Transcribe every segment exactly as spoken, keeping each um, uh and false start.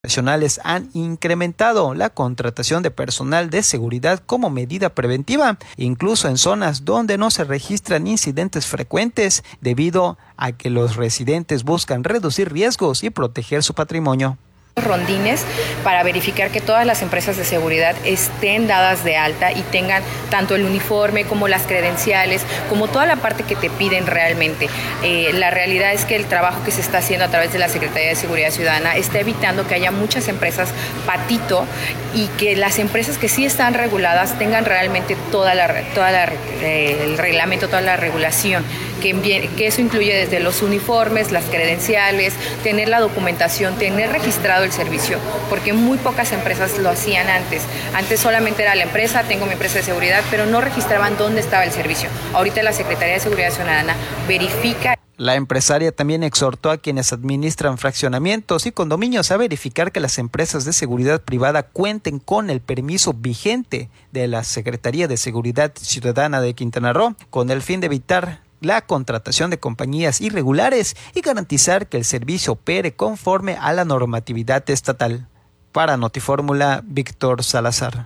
Nacionales han incrementado la contratación de personal de seguridad como medida preventiva, incluso en zonas donde no se registran incidentes frecuentes, debido a que los residentes buscan reducir riesgos y proteger su patrimonio. Rondines para verificar que todas las empresas de seguridad estén dadas de alta y tengan tanto el uniforme como las credenciales, como toda la parte que te piden realmente. Eh, la realidad es que el trabajo que se está haciendo a través de la Secretaría de Seguridad Ciudadana está evitando que haya muchas empresas patito y que las empresas que sí están reguladas tengan realmente toda la, toda la, eh, el reglamento, toda la regulación, que, que eso incluye desde los uniformes, las credenciales, tener la documentación, tener registrado el servicio, porque muy pocas empresas lo hacían antes. Antes solamente era la empresa, tengo mi empresa de seguridad, pero no registraban dónde estaba el servicio. Ahorita la Secretaría de Seguridad Ciudadana verifica. La empresaria también exhortó a quienes administran fraccionamientos y condominios a verificar que las empresas de seguridad privada cuenten con el permiso vigente de la Secretaría de Seguridad Ciudadana de Quintana Roo, con el fin de evitar la contratación de compañías irregulares y garantizar que el servicio opere conforme a la normatividad estatal. Para Notifórmula, Víctor Salazar.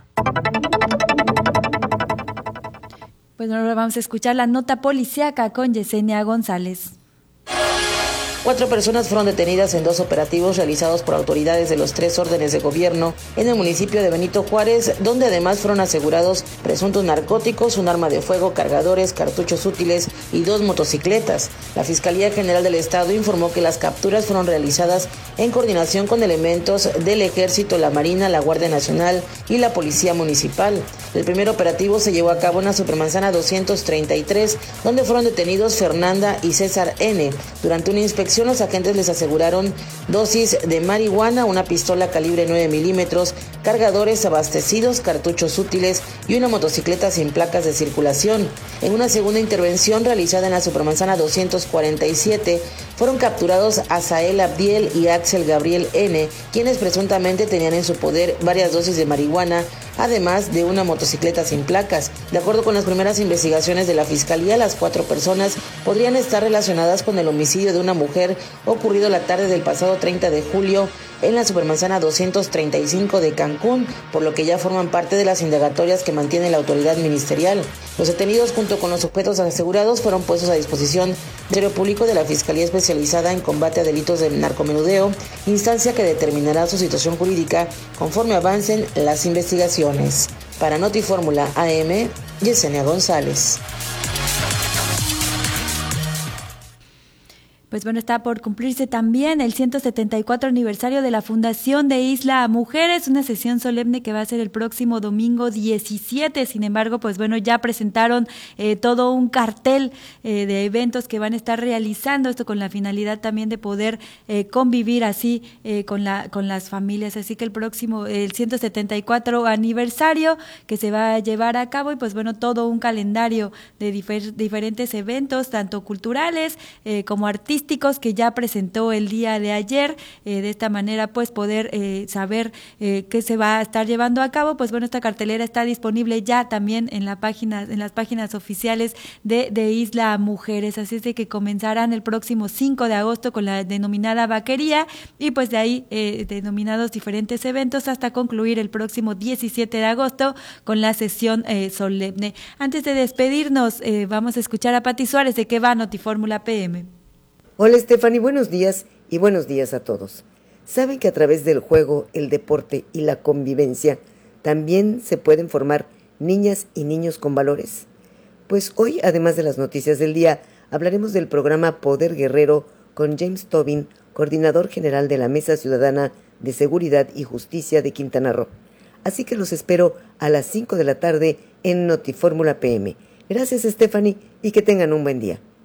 Pues ahora vamos a escuchar la nota policíaca con Yesenia González. Cuatro personas fueron detenidas en dos operativos realizados por autoridades de los tres órdenes de gobierno en el municipio de Benito Juárez, donde además fueron asegurados presuntos narcóticos, un arma de fuego, cargadores, cartuchos útiles y dos motocicletas. La Fiscalía General del Estado informó que las capturas fueron realizadas en coordinación con elementos del Ejército, la Marina, la Guardia Nacional y la Policía Municipal. El primer operativo se llevó a cabo en la Supermanzana doscientos treinta y tres, donde fueron detenidos Fernanda y César N. Durante una inspección, los agentes les aseguraron dosis de marihuana, una pistola calibre nueve milímetros, cargadores abastecidos, cartuchos útiles y una motocicleta sin placas de circulación. En una segunda intervención realizada en la Supermanzana doscientos cuarenta y siete, fueron capturados Azael Abdiel y Axel Gabriel N., quienes presuntamente tenían en su poder varias dosis de marihuana, además de una motocicleta sin placas. De acuerdo con las primeras investigaciones de la Fiscalía, las cuatro personas podrían estar relacionadas con el homicidio de una mujer ocurrido la tarde del pasado treinta de julio en la Supermanzana doscientos treinta y cinco de Cancún, por lo que ya forman parte de las indagatorias que mantiene la autoridad ministerial. Los detenidos, junto con los objetos asegurados, fueron puestos a disposición del Ministerio Público de la Fiscalía Especializada en Combate a Delitos de Narcomenudeo, instancia que determinará su situación jurídica conforme avancen las investigaciones. Para Notifórmula A M, Yesenia González. Pues bueno, está por cumplirse también el ciento setenta y cuatro aniversario de la fundación de Isla Mujeres, una sesión solemne que va a ser el próximo domingo diecisiete. Sin embargo, pues bueno, ya presentaron eh, todo un cartel eh, de eventos que van a estar realizando, esto con la finalidad también de poder eh, convivir así eh, con la con las familias. Así que el próximo, el ciento setenta y cuatro aniversario que se va a llevar a cabo, y pues bueno, todo un calendario de difer- diferentes eventos, tanto culturales eh, como artísticos, que ya presentó el día de ayer. Eh, de esta manera pues poder eh, saber eh, qué se va a estar llevando a cabo. Pues bueno, esta cartelera está disponible ya también en la página, en las páginas oficiales de, de Isla Mujeres, así es de que comenzarán el próximo cinco de agosto con la denominada vaquería, y pues de ahí eh, denominados diferentes eventos hasta concluir el próximo diecisiete de agosto con la sesión eh, solemne. Antes de despedirnos, eh, vamos a escuchar a Pati Suárez de qué va Notifórmula P M. Hola Stephanie, buenos días y buenos días a todos. ¿Saben que a través del juego, el deporte y la convivencia también se pueden formar niñas y niños con valores? Pues hoy, además de las noticias del día, hablaremos del programa Poder Guerrero con James Tobin, coordinador general de la Mesa Ciudadana de Seguridad y Justicia de Quintana Roo. Así que los espero a las cinco de la tarde en Notifórmula P M. Gracias Stephanie y que tengan un buen día.